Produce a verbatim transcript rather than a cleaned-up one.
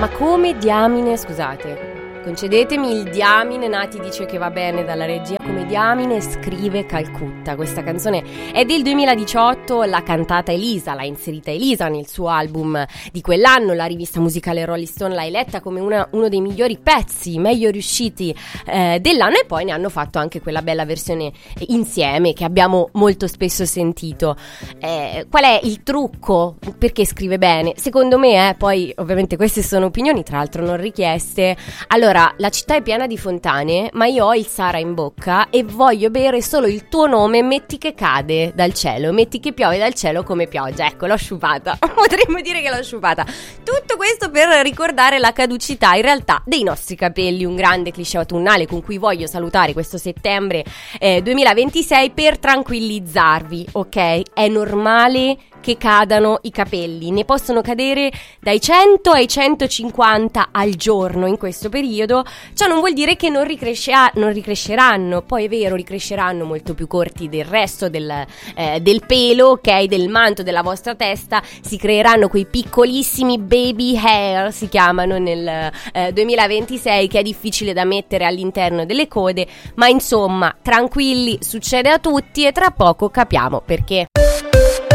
Ma come diamine, scusate, concedetemi il diamine, Nati dice che va bene dalla regia, come diamine scrive Calcutta. Questa canzone è del duemiladiciotto, l'ha cantata Elisa, l'ha inserita Elisa nel suo album di quell'anno, la rivista musicale Rolling Stone l'ha eletta come una, uno dei migliori pezzi, meglio riusciti eh, dell'anno, e poi ne hanno fatto anche quella bella versione insieme che abbiamo molto spesso sentito. Eh, qual è il trucco? Perché scrive bene? Secondo me, eh, poi ovviamente queste sono opinioni, tra l'altro non richieste. Allora, la città è piena di fontane, ma io ho il Sahara in bocca e voglio bere solo il tuo nome, metti che cade dal cielo, metti che piove dal cielo come pioggia. Ecco, l'ho sciupata, potremmo dire che l'ho sciupata. Tutto questo per ricordare la caducità, in realtà, dei nostri capelli, un grande cliché autunnale con cui voglio salutare questo settembre eh, duemilaventisei per tranquillizzarvi, ok? È normale che cadano i capelli, ne possono cadere dai cento ai centocinquanta al giorno in questo periodo. Ciò non vuol dire che non, ricresce- non ricresceranno, poi è vero, ricresceranno molto più corti del resto del, eh, del pelo, ok, del manto della vostra testa, si creeranno quei piccolissimi baby hair, si chiamano nel eh, duemilaventisei, che è difficile da mettere all'interno delle code, ma insomma, tranquilli, succede a tutti e tra poco capiamo perché.